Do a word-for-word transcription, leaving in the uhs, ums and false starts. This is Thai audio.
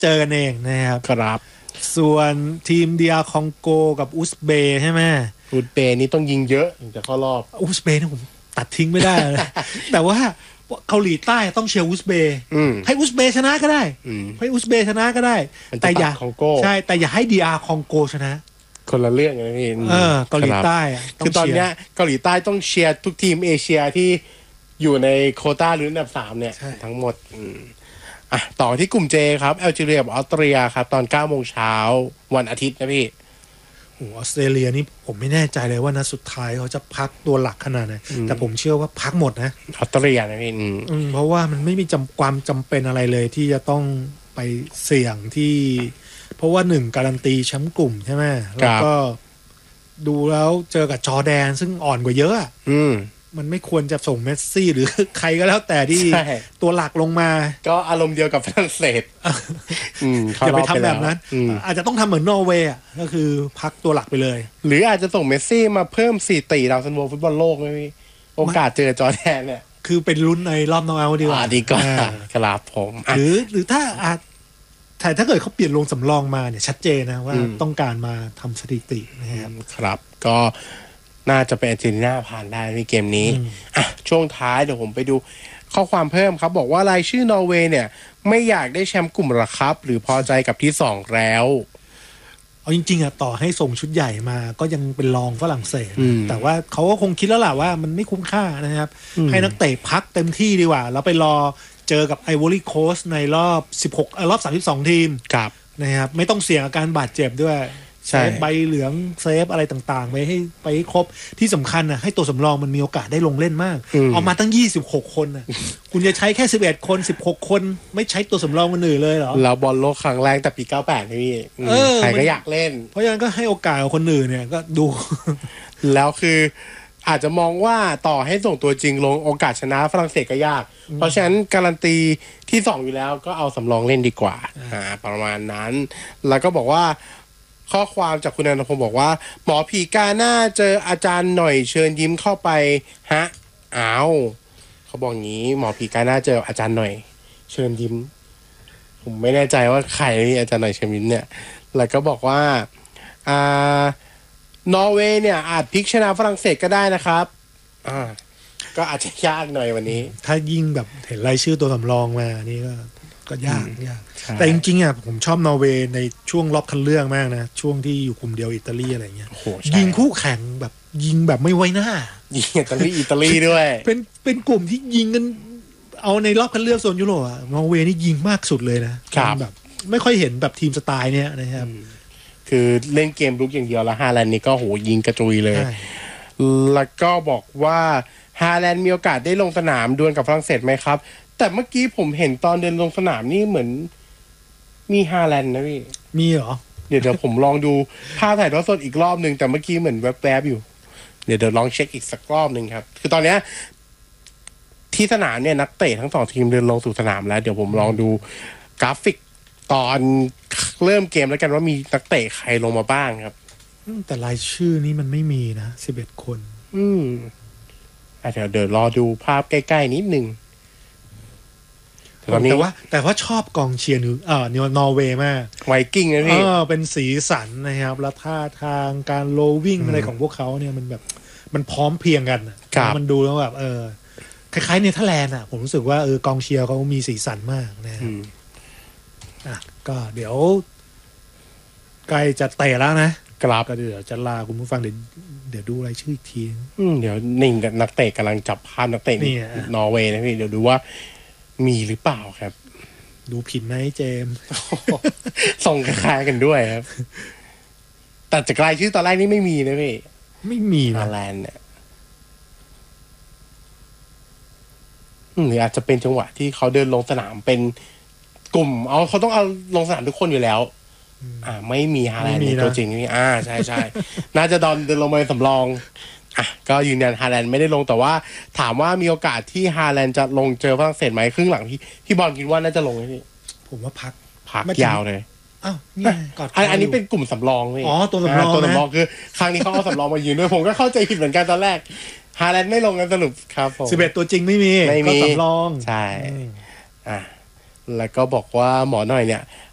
เจอกันเองนะครับครับส่วนทีมเดียคองโกกับอุซเบย์ใช่ไหมอุซเบย์นี่ต้องยิงเยอะถึงจะเข้ารอบอุซเบย์นี่ผมตัดทิ้งไม่ได้เลย แต่ว่าเกาหลีใต้ต้องเชียร์อุซเบย์ให้อุซเบย์ชนะก็ได้ให้อุซเบย์ชนะก็ได้แต่อย่าใช่แต่อย่าให้ดีอาร์คองโกชนะคนละเรื่องนะพี่เออเกาหลีใต้คือตอนเนี้ยเกาหลีใต้ต้องเชียร์ทุกทีมเอเชียที่อยู่ในโควต้าหรืออันดับสามเนี่ยทั้งหมดอ่ะต่อที่กลุ่ม J ครับแอลจีเรียกับออสเตรียครับตอน เก้าโมงเช้าวันอาทิตย์นะพี่โอ้ออสเตรเลียนี่ผมไม่แน่ใจเลยว่านัดสุดท้ายเขาจะพักตัวหลักขนาดไหนแต่ผมเชื่อว่าพักหมดนะออสเตรเลียนะพี่อืมเพราะว่ามันไม่มีจำความจำเป็นอะไรเลยที่จะต้องไปเสี่ยงที่เพราะว่าหนึ่งการันตีแชมป์กลุ่มใช่ไหมแล้วก็ดูแล้วเจอกับจอร์แดนซึ่งอ่อนกว่าเยอะอืมมันไม่ควรจะส่งเมสซี่หรือใครก็แล้วแต่ที่ตัวหลักลงมาก็อารมณ์เดียวกับฝรั่งเศสอย่าไปทำแบบนั้นอาจจะต้องทำเหมือนนอร์เวย์อ่ะก็คือพักตัวหลักไปเลยหรืออาจจะส่งเมสซี่มาเพิ่มสี่ตีดาวซันโวฟุตบอลโลกไหมพี่โอกาสเจอจอร์แดนเนี่ยคือเป็นลุ้นในรอบน็อกเอาท์ดีกว่าดีกว่าครับผมหรือหรือถ้าอาจแต่ถ้าเกิดเขาเปลี่ยนลงสำรองมาเนี่ยชัดเจนนะว่าต้องการมาทำสถิตินะครับครับก็น่าจะเป็นอาร์เจนตินาผ่านได้ในเกมนี้อ่ะช่วงท้ายเดี๋ยวผมไปดูข้อความเพิ่มครับบอกว่ารายชื่อนอร์เวย์เนี่ยไม่อยากได้แชมป์กลุ่มหรอครับหรือพอใจกับที่สองแล้วเอาจริงๆอะต่อให้ส่งชุดใหญ่มาก็ยังเป็นรองฝรั่งเศสแต่ว่าเขาก็คงคิดแล้วแหละว่ามันไม่คุ้มค่านะครับให้นักเตะพักเต็มที่ดีกว่าแล้วไปรอเจอกับไอวอรี่โคสต์ในรอบสิบหกรอบสามสิบสองทีมนะครับไม่ต้องเสี่ยงอาการบาดเจ็บด้วยเซฟใบเหลืองเซฟอะไรต่างๆไปให้ไปให้ครบที่สำคัญน่ะให้ตัวสำรองมันมีโอกาสได้ลงเล่นมากเอามาตั้งยี่สิบหกคนน่ะ คุณจะใช้แค่สิบเอ็ดคนสิบหกคนไม่ใช้ตัวสำรองคนอื่นเลยเหรอแล้วบอลโลกครั้งแรกแต่ปีเก้าสิบแปดนี่ใครก็อยากเล่นเพราะฉะนั้นก็ให้โอกาสกับคนอื่นเนี่ยก็ดูแล้วคืออาจจะมองว่าต่อให้ส่งตัวจริงลงโอกาสชนะฝรั่งเศสก็ยากเพราะฉะนั้นการันตีที่สองอยู่แล้วก็เอาสำรองเล่นดีกว่าอ่าประมาณนั้นแล้วก็บอกว่าข้อความจากคุณอนุพงศ์บอกว่าหมอผีกาหน้าเจออาจารย์หน่อยเชิญยิ้มเข้าไปฮะอ้าวเขาบอกงี้หมอผีกาหน้าเจออาจารย์หน่อยเชิญยิ้มผมไม่แน่ใจว่าใครอาจารย์หน่อยเชิญยิ้มเนี่ยแล้วก็บอกว่าอ่านอร์เวย์เนี่ยอาจพลิกชนะฝรั่งเศสก็ได้นะครับอ่าก็อาจจะยากหน่อยวันนี้ถ้ายิ่งแบบเห็นรายชื่อตัวสำรองมานี่ก็ก็ยากยากแต่จริงๆอ่ะผมชอบนอร์เวย์ในช่วงรอบคัดเลือกมากนะช่วงที่อยู่กลุ่มเดียวอิตาลีอะไรเงี้ยยิงคู่แข่งแบบยิงแบบไม่ไว้หน้ายิงอิตาลีอิตาลีด้วยเป็นเป็นกลุ่มที่ยิงกันเอาในรอบคัดเลือกโซนยุโรปอ่ะนอร์เวย์นี่ยิงมากสุดเลยนะแบบไม่ค่อยเห็นแบบทีมสไตล์เนี้ยนะครับคือเล่นเกมลุกอย่างเดียวแล้วฮาแลนด์นี่ก็โหยิงกระจุยเลยแล้วก็บอกว่าฮาแลนด์มีโอกาสได้ลงสนามดวลกับฝรั่งเศสไหมครับแต่เมื่อกี้ผมเห็นตอนเดินลงสนามนี่เหมือนมีฮาแลนด์นะพี่มีเหรอเดี๋ยวเดี๋ยวผมลองดูภาพถ่ายทอดสดอีกรอบนึงแต่เมื่อกี้เหมือนแวบๆอยู่เดี๋ยวเดี๋ยวลองเช็คอีกสักรอบนึงครับคือตอนเนี้ยที่สนามเนี่ยนักเตะทั้งสองทีมเดินลงสู่สนามแล้วเดี๋ยวผมลองดูกราฟิกตอนเริ่มเกมแล้วกันว่ามีนักเตะใครลงมาบ้างครับแต่รายชื่อนี้มันไม่มีนะสิบเอ็ดคนอืมอ่ะเดี๋ยวเดี๋ยวรอดูภาพใกล้ๆนิดนึงแต่ว่าแต่ว่าชอบกองเชียร์เอ่อนอร์เวย์มากไวกิ้งนะพี่เออเป็นสีสันนะครับแล้วท่าทางการโลวิ่งอะไรของพวกเขาเนี่ยมันแบบมันพร้อมเพียงกันมันดูแล้วแบบเออคล้ายๆเนเธอร์แลนด์อ่ะผมรู้สึกว่าเออกองเชียร์เขามีสีสันมากนะอ่ะก็เดี๋ยวใกล้จะเตะแล้วนะครับก็เดี๋ยวจะลาคุณผู้ฟังเดี๋ยวเดี๋ยวดูรายชื่ออีกทีเดี๋ยวนิ่งกับนักเตะกำลังจับภาพนักเตะนอร์เวย์นะพี่เดี๋ยวดูว่ามีหรือเปล่าครับดูผิดไหมเจมส์ส่งคล้ายกันด้วยครับแต่จากรายชื่อตอนแรกนี่ไม่มีนะพี่ไม่มีฮาแลนด์เนี่ยหรืออาจจะเป็นจังหวะที่เขาเดินลงสนามเป็นกลุ่มเอาเขาต้องเอาลงสนามทุกคนอยู่แล้วอ่าไม่มีฮาแลนด์ในตัวจริงนี่อ่าใช่ใช่น่าจะดอนเดินลงมาสำรองอ่ะก็ยืนยันฮาแลนด์ไม่ได้ลงแต่ว่าถามว่ามีโอกาสที่ฮาแลนด์จะลงเจอฝรั่งเศสไหมครึ่งหลังที่พี่บอลคิดว่าน่าจะลงไหมพี่ผมว่าพักพักยาวเลยอ้าวนี่ก่อนอันนี้เป็นกลุ่มสำรองพี่อ๋อตัวสำรองตัวสำรองคือครั้งนี้เขาเอาสำรองมายืนด้วยผมก็เข้าใจผิดเหมือนกันตอนแรกฮาแลนด์ไม่ลงกันสรุปครับผมสิบเอ็ดตัวจริงไม่มีก็สำรองใช่อ่ะแล้วก็บอกว่าหมอหน่อยเนี่ย